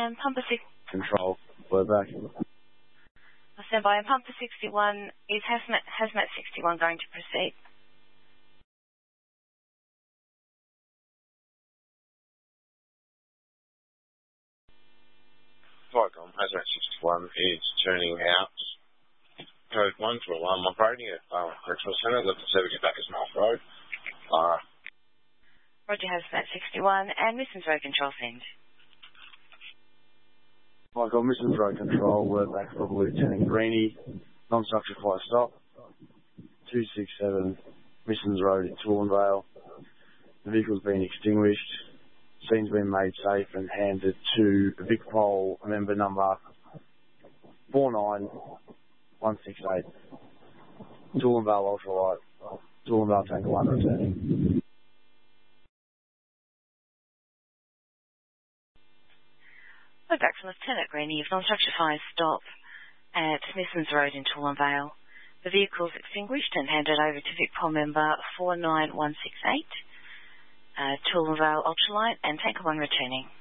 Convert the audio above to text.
and Pumper 6... Control, we're back. I'll stand by. And Pumper 61, is Hazmat 61 going to proceed? Vicom, Hazmat 61 is turning out. Code 1 to alarm operating at Correctional Centre, left to service back as North Road. Roger, Hazmat 61, and Missions Road Control send. Vicom, Missions Road Control, we're back for Lieutenant Greeny, non-structured fire stop, 267 Missions Road in Toowoomba. The vehicle's been extinguished, scene's been made safe and handed to Vic Pole, member number 49168. Toowoomba Ultralight, Toowoomba Tanker 1 returning. We're back from Lieutenant Greeny of non-structured fire stop at Smithson's Road in Toowoomba. The vehicle's extinguished and handed over to Vic Pole member 49168. Toowoomba Ultralight and Tanker 1 returning.